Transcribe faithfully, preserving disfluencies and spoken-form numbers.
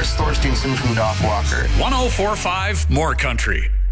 Chris Thorsteinson from Doc Walker. one oh four point five More Country.